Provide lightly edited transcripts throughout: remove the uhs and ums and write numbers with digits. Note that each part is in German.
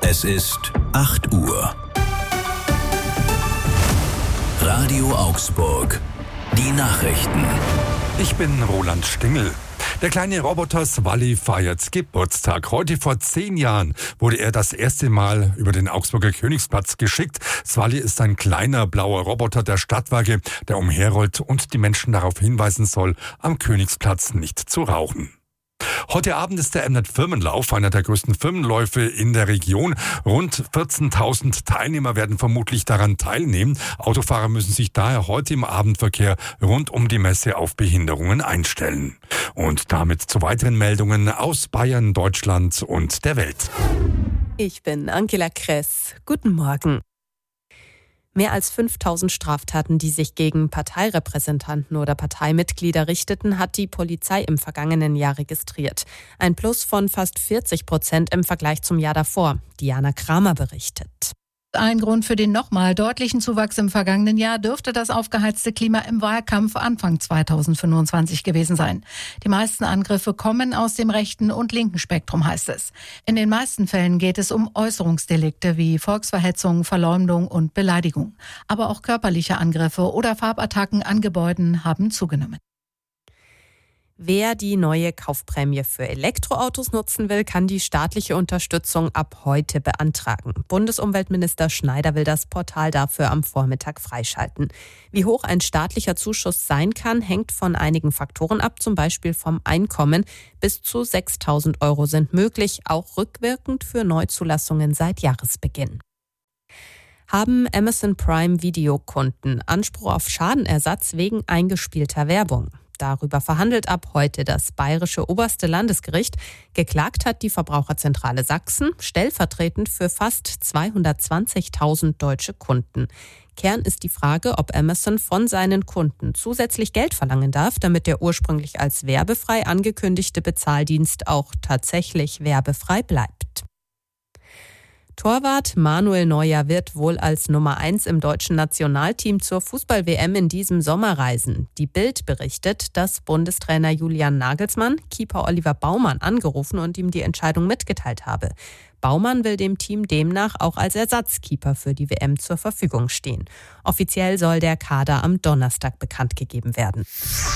Es ist 8 Uhr. Radio Augsburg. Die Nachrichten. Ich bin Roland Stingel. Der kleine Roboter Swally feiert Geburtstag. Heute vor 10 Jahren wurde er das erste Mal über den Augsburger Königsplatz geschickt. Swally ist ein kleiner blauer Roboter der Stadtwerke, der umherrollt und die Menschen darauf hinweisen soll, am Königsplatz nicht zu rauchen. Heute Abend ist der Mnet Firmenlauf, einer der größten Firmenläufe in der Region. Rund 14.000 Teilnehmer werden vermutlich daran teilnehmen. Autofahrer müssen sich daher heute im Abendverkehr rund um die Messe auf Behinderungen einstellen. Und damit zu weiteren Meldungen aus Bayern, Deutschland und der Welt. Ich bin Angela Kress. Guten Morgen. Mehr als 5.000 Straftaten, die sich gegen Parteirepräsentanten oder Parteimitglieder richteten, hat die Polizei im vergangenen Jahr registriert. Ein Plus von fast 40% im Vergleich zum Jahr davor. Diana Kramer berichtet. Ein Grund für den nochmal deutlichen Zuwachs im vergangenen Jahr dürfte das aufgeheizte Klima im Wahlkampf Anfang 2025 gewesen sein. Die meisten Angriffe kommen aus dem rechten und linken Spektrum, heißt es. In den meisten Fällen geht es um Äußerungsdelikte wie Volksverhetzung, Verleumdung und Beleidigung. Aber auch körperliche Angriffe oder Farbattacken an Gebäuden haben zugenommen. Wer die neue Kaufprämie für Elektroautos nutzen will, kann die staatliche Unterstützung ab heute beantragen. Bundesumweltminister Schneider will das Portal dafür am Vormittag freischalten. Wie hoch ein staatlicher Zuschuss sein kann, hängt von einigen Faktoren ab, zum Beispiel vom Einkommen. Bis zu 6.000 € sind möglich, auch rückwirkend für Neuzulassungen seit Jahresbeginn. Haben Amazon Prime Videokunden Anspruch auf Schadenersatz wegen eingespielter Werbung? Darüber verhandelt ab heute das Bayerische Oberste Landesgericht. Geklagt hat die Verbraucherzentrale Sachsen, stellvertretend für fast 220.000 deutsche Kunden. Kern ist die Frage, ob Amazon von seinen Kunden zusätzlich Geld verlangen darf, damit der ursprünglich als werbefrei angekündigte Bezahldienst auch tatsächlich werbefrei bleibt. Torwart Manuel Neuer wird wohl als Nummer 1 im deutschen Nationalteam zur Fußball-WM in diesem Sommer reisen. Die Bild berichtet, dass Bundestrainer Julian Nagelsmann Keeper Oliver Baumann angerufen und ihm die Entscheidung mitgeteilt habe. Baumann will dem Team demnach auch als Ersatzkeeper für die WM zur Verfügung stehen. Offiziell soll der Kader am Donnerstag bekannt gegeben werden.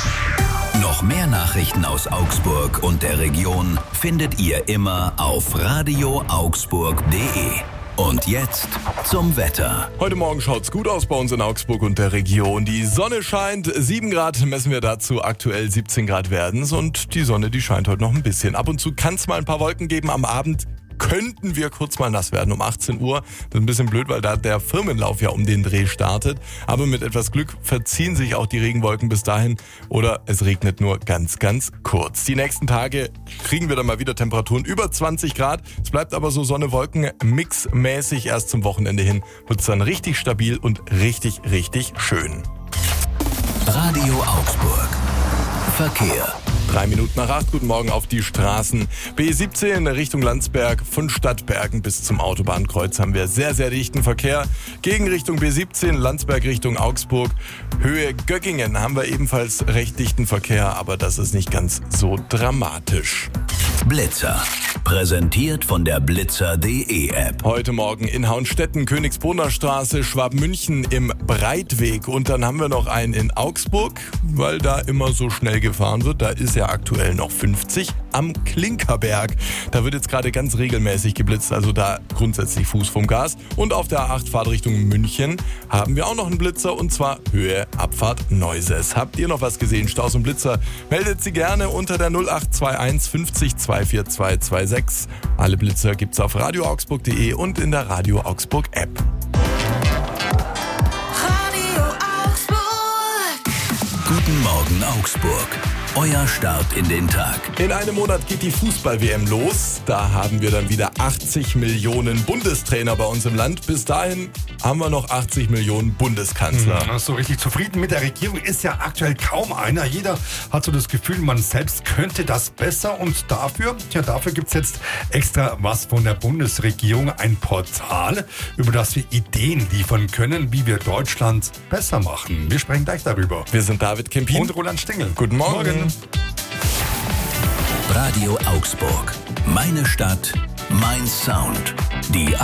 Noch mehr Nachrichten aus Augsburg und der Region findet ihr immer auf radioaugsburg.de. Und jetzt zum Wetter. Heute Morgen schaut's gut aus bei uns in Augsburg und der Region. Die Sonne scheint, 7 Grad messen wir dazu, aktuell 17 Grad werden's. Und die Sonne, die scheint heute noch ein bisschen. Ab und zu kann's mal ein paar Wolken geben. Am Abend könnten wir kurz mal nass werden um 18 Uhr. Das ist ein bisschen blöd, weil da der Firmenlauf ja um den Dreh startet. Aber mit etwas Glück verziehen sich auch die Regenwolken bis dahin oder es regnet nur ganz, ganz kurz. Die nächsten Tage kriegen wir dann mal wieder Temperaturen über 20 Grad. Es bleibt aber so Sonne-Wolken-mixmäßig. Erst zum Wochenende hin wird es dann richtig stabil und richtig, richtig schön. Radio Augsburg. Verkehr. 3 Minuten nach 8, guten Morgen auf die Straßen. B17 Richtung Landsberg, von Stadtbergen bis zum Autobahnkreuz haben wir sehr, sehr dichten Verkehr. Gegen Richtung B17, Landsberg Richtung Augsburg, Höhe Göggingen haben wir ebenfalls recht dichten Verkehr, aber das ist nicht ganz so dramatisch. Blitzer. Präsentiert von der Blitzer.de App. Heute Morgen in Hauenstetten, Königsbrunner Straße, Schwabmünchen im Breitweg. Und dann haben wir noch einen in Augsburg, weil da immer so schnell gefahren wird. Da ist ja aktuell noch 50 am Klinkerberg. Da wird jetzt gerade ganz regelmäßig geblitzt, also da grundsätzlich Fuß vom Gas. Und auf der A8 Fahrt Richtung München haben wir auch noch einen Blitzer und zwar Höhe Abfahrt Neuses. Habt ihr noch was gesehen? Staus und Blitzer? Meldet sie gerne unter der 0821 50 24226. Alle Blitzer gibt's auf radioaugsburg.de und in der Radio Augsburg App. Radio Augsburg. Guten Morgen Augsburg. Euer Start in den Tag. In einem Monat geht die Fußball-WM los. Da haben wir dann wieder 80 Millionen Bundestrainer bei uns im Land. Bis dahin haben wir noch 80 Millionen Bundeskanzler. So richtig zufrieden mit der Regierung ist ja aktuell kaum einer. Jeder hat so das Gefühl, man selbst könnte das besser. Und dafür gibt es jetzt extra was von der Bundesregierung. Ein Portal, über das wir Ideen liefern können, wie wir Deutschland besser machen. Wir sprechen gleich darüber. Wir sind David Kempin und Roland Stingel. Guten Morgen. Radio Augsburg. Meine Stadt, mein Sound. Die